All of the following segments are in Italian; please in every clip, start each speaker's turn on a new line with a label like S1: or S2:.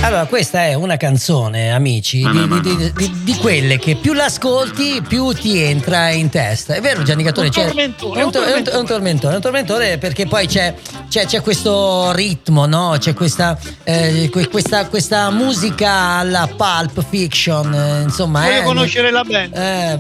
S1: Allora, questa è una canzone, amici, di quelle che più l'ascolti più ti entra in testa. È vero, Gianni Gattoni? È un tormentore perché poi c'è questo ritmo, no? C'è questa musica alla Pulp Fiction, insomma.
S2: Voglio conoscere la band.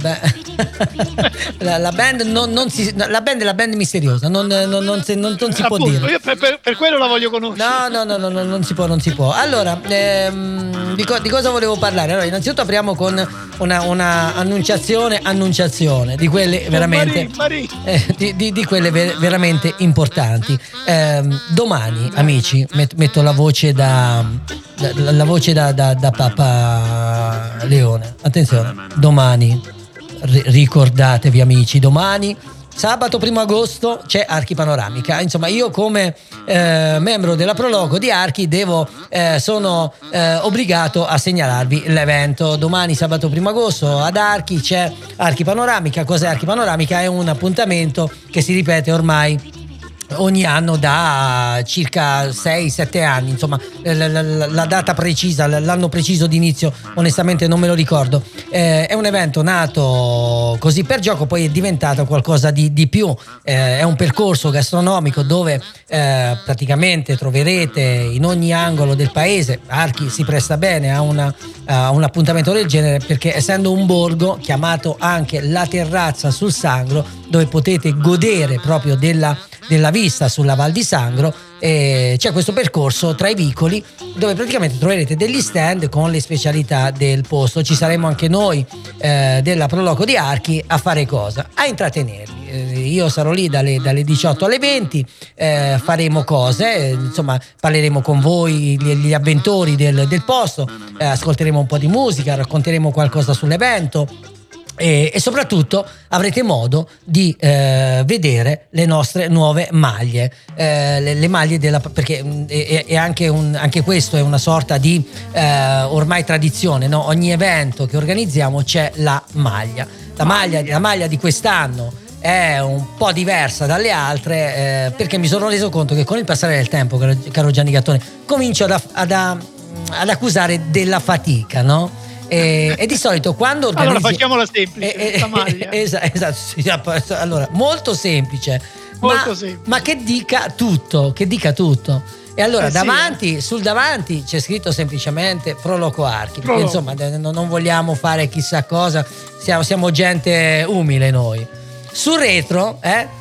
S1: La band la band è la band misteriosa, non si può dire.
S2: Io per quello la voglio conoscere.
S1: No, non si può. Allora, di cosa volevo parlare? Allora, innanzitutto apriamo con una annunciazione di quelle veramente di quelle veramente importanti. Domani, amici, metto la voce da Papa Leone. Attenzione, domani ricordatevi, amici, domani sabato 1 agosto c'è Archi Panoramica. Insomma, io come membro della Proloco di Archi sono obbligato a segnalarvi l'evento. Domani sabato 1 agosto ad Archi c'è Archi Panoramica. Cos'è Archi Panoramica? È un appuntamento che si ripete ormai ogni anno da circa 6-7 anni, insomma la data precisa, l'anno preciso di inizio onestamente non me lo ricordo. È un evento nato così per gioco, poi è diventato qualcosa di più. È un percorso gastronomico dove praticamente troverete in ogni angolo del paese. Archi si presta bene a un appuntamento del genere perché, essendo un borgo, chiamato anche La Terrazza sul Sangro, dove potete godere proprio della vista sulla Val di Sangro, c'è questo percorso tra i vicoli dove praticamente troverete degli stand con le specialità del posto. Ci saremo anche noi della Proloco di Archi a fare cosa? A intrattenervi. Io sarò lì dalle 18 alle 20, faremo cose, insomma parleremo con voi, gli avventori del posto, ascolteremo un po' di musica, racconteremo qualcosa sull'evento. E soprattutto avrete modo di vedere le nostre nuove maglie, le maglie perché è anche questo è una sorta di ormai tradizione, no? Ogni evento che organizziamo c'è la maglia. La maglia di quest'anno è un po' diversa dalle altre, perché mi sono reso conto che con il passare del tempo, caro Gianni Gattoni, comincio ad accusare della fatica, no? E di solito quando
S2: allora facciamola semplice, la maglia.
S1: Esatto, sì, allora molto semplice, ma che dica tutto. E allora sul davanti c'è scritto semplicemente Proloco Archi, perché insomma non vogliamo fare chissà cosa, siamo gente umile noi. Sul retro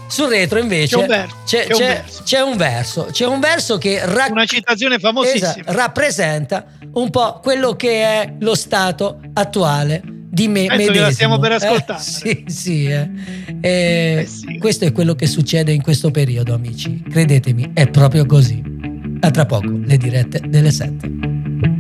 S1: invece c'è un verso che
S2: una citazione famosissima,
S1: rappresenta un po' quello che è lo stato attuale di me medesimo.
S2: Che la stiamo per ascoltare.
S1: Sì. Questo è quello che succede in questo periodo, amici. Credetemi, è proprio così. A tra poco, le dirette delle 7.